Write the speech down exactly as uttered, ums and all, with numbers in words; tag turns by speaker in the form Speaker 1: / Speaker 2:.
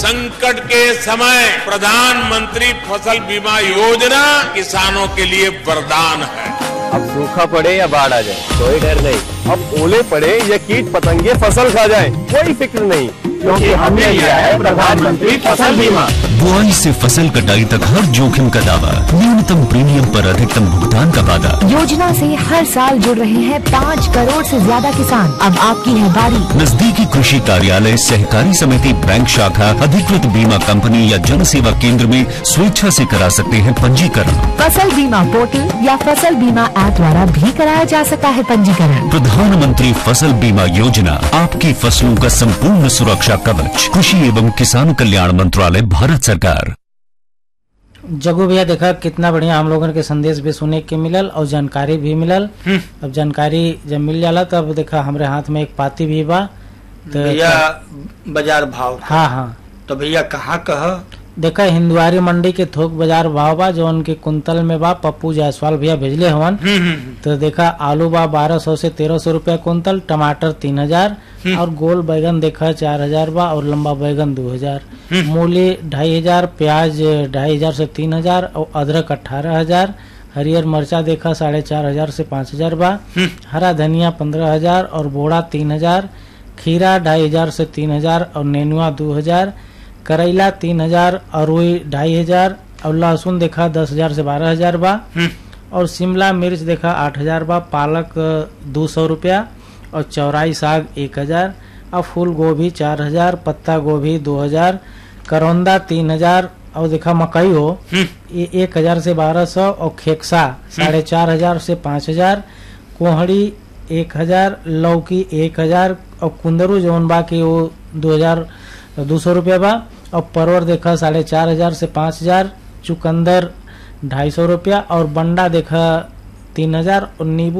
Speaker 1: संकट के समय प्रधानमंत्री फसल बीमा योजना किसानों के लिए वरदान है।
Speaker 2: अब सूखा पड़े या बाढ़ आ जाए कोई डर नहीं, अब ओले पड़े या कीट पतंगे फसल खा जाए कोई फिक्र नहीं, क्योंकि हमने लिया है प्रधानमंत्री फसल बीमा।
Speaker 3: बुआई से फसल कटाई तक हर जोखिम का दावा, न्यूनतम प्रीमियम पर अधिकतम भुगतान का वादा।
Speaker 4: योजना से हर साल जुड़ रहे हैं पाँच करोड़ से ज्यादा किसान। अब आपकी है बारी।
Speaker 3: नजदीकी कृषि कार्यालय, सहकारी समिति, बैंक शाखा, अधिकृत बीमा कंपनी या जन सेवा केंद्र में स्वेच्छा से करा सकते हैं पंजीकरण।
Speaker 4: फसल बीमा पोर्टल या फसल बीमा ऐप द्वारा भी कराया जा सकता है पंजीकरण।
Speaker 3: प्रधानमंत्री फसल बीमा योजना, आपकी फसलों का संपूर्ण सुरक्षा कवच। कृषि एवं किसान कल्याण मंत्रालय, भारत सरकार।
Speaker 5: जगू भैया देखा कितना बढ़िया हम लोगन के संदेश भी सुने के मिलल और जानकारी भी मिलल। अब जानकारी जब मिल जाला तब देखा हमरे हाथ में एक पाती भी बा।
Speaker 6: तो भैया बाजार भाव,
Speaker 5: हाँ हाँ,
Speaker 6: तो भैया कहाँ कह
Speaker 5: देखा हिंदुआरी मंडी के थोक बाजार भाव बा जो उनके कुंतल में बा। पप्पू जायसवाल भैया भेजले हवन। तो देखा आलू बा बारह सौ से तेरह सौ रूपया कुंतल, टमाटर तीन हजार और गोल बैगन देखा चार हजार बा और लंबा बैगन दो हजार, मूली ढाई हजार, प्याज ढाई हजार से तीन हजार और अदरक अठारह हजार, हरियर मिर्चा देखा साढ़े चार हजार से पाँच हजार बा, हरा धनिया पंद्रह हजार और बोड़ा तीन हजार, खीरा ढाई हजार से तीन हजार और नेनुआ दो हजार, करेला तीन हजार, अरुई ढाई हजार और लहसुन देखा दस हजार से बारह हजार बा और शिमला मिर्च देखा आठ हजार बा, पालक दो सौ रूपया और चौराई साग एक हजार और फूल गोभी चार हजार, पत्ता गोभी दो हजार, करौंदा तीन हजार और देखा मकई हो ये एक हजार से बारह सौ और खेक्सा साढ़े चार हजार से पाँच हजार, कोहड़ी एक हजार, लौकी एक हजार और कुंदरू जौन बा की वो दो हजार दो सौ रूपया बा और परवर देखा साढ़े चार हजार से पाँच हजार, चुकंदर ढाई सौ रूपया और बंडा देखा तीन हजार और नींबू